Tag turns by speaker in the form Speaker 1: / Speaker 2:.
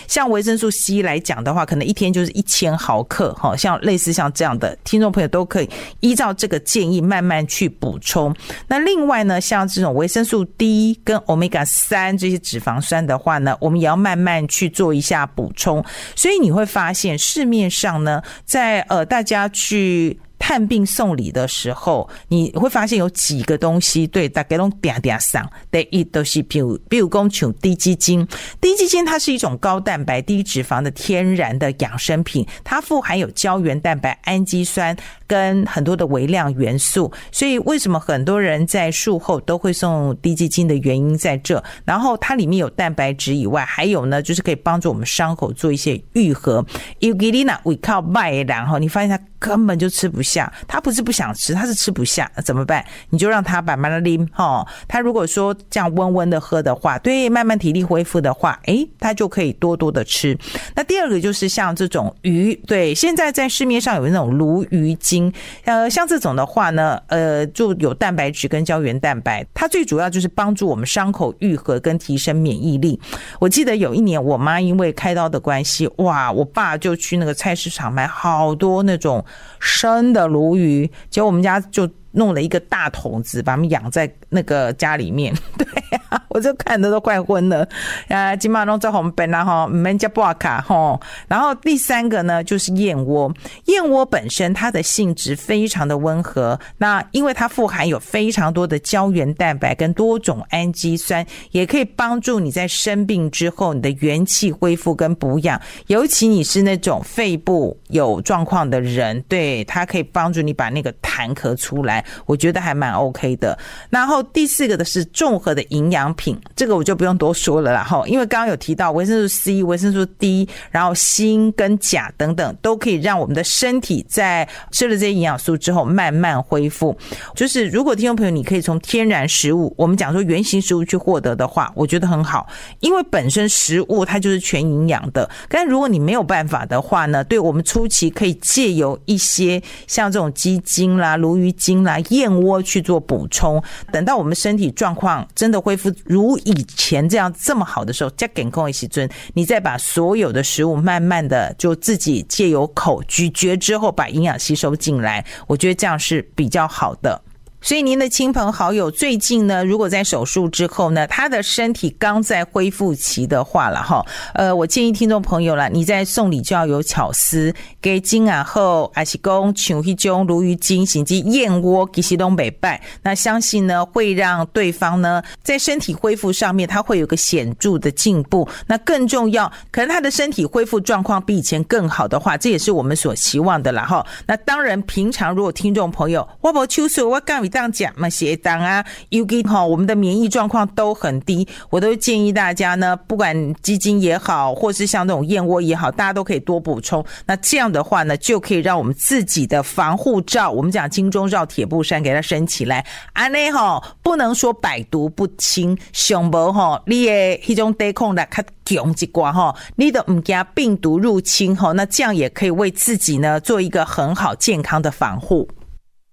Speaker 1: 像维生素 C 来讲的话，可能一天就是1000毫克，像类似像这样的，听众朋友都可以依照这个建议慢慢去补充。那另外呢，像这种维生素 D 跟 Omega 3这些脂肪酸的话呢，我们也要慢慢去做一下补充。所以你会发现市面上呢，在大家去探病送礼的时候，你会发现有几个东西对大家都点点上。第一都是比如说像低基金，低基金它是一种高蛋白低脂肪的天然的养生品，它富含有胶原蛋白、氨基酸跟很多的微量元素，所以为什么很多人在术后都会送低基金的原因在这。然后它里面有蛋白质以外，还有呢就是可以帮助我们伤口做一些愈合。尤其你那胃靠卖的人，你发现他根本就吃不下，他不是不想吃，他是吃不下，怎么办？你就让他慢慢的拎，他如果说这样温温的喝的话，对，慢慢体力恢复的话，他就可以多多的吃。那第二个就是像这种鱼，对，现在在市面上有那种鲈鱼精，像这种的话呢，就有蛋白质跟胶原蛋白，它最主要就是帮助我们伤口愈合跟提升免疫力。我记得有一年我妈因为开刀的关系，哇，我爸就去那个菜市场买好多那种生的鲈鱼，结果我们家就弄了一个大桶子，把它们养在那个家里面。对啊，我就看得都快昏了。今晚弄在红本啦哈，没加布卡哈。然后第三个呢，就是燕窝。燕窝本身它的性质非常的温和，那因为它富含有非常多的胶原蛋白跟多种氨基酸，也可以帮助你在生病之后你的元气恢复跟补养。尤其你是那种肺部有状况的人，对，它可以帮助你把那个痰咳出来。我觉得还蛮 OK 的。然后第四个的是综合的营养品，这个我就不用多说了啦，因为刚刚有提到维生素 C、维生素 D， 然后锌跟钾等等，都可以让我们的身体在吃了这些营养素之后慢慢恢复。就是如果听众朋友你可以从天然食物，我们讲说原型食物去获得的话，我觉得很好，因为本身食物它就是全营养的。但如果你没有办法的话呢，对我们初期可以借由一些像这种鸡精啦、鲈鱼精啦、燕窝去做补充，等到我们身体状况真的恢复如以前这么好的时候，再健康的时候，你再把所有的食物慢慢的就自己借由口咀嚼之后把营养吸收进来，我觉得这样是比较好的。所以您的亲朋好友最近呢，如果在手术之后呢，他的身体刚在恢复期的话啦我建议听众朋友啦，你在送礼就要有巧思，给金啊后还是讲像那种鲈鱼精甚至燕窝其实都不错，那相信呢会让对方呢在身体恢复上面他会有个显著的进步。那更重要，可能他的身体恢复状况比以前更好的话，这也是我们所期望的啦那当然平常如果听众朋友我没手术我干这样讲嘛，血糖啊，尤其我们的免疫状况都很低，我都建议大家呢，不管鸡精也好，或是像这种燕窝也好，大家都可以多补充。那这样的话呢，就可以让我们自己的防护罩，我们讲金钟罩铁布衫给它升起来。安内不能说百毒不侵，上无你的那种抵抗力较强一寡你都不怕病毒入侵那这样也可以为自己呢做一个很好健康的防护。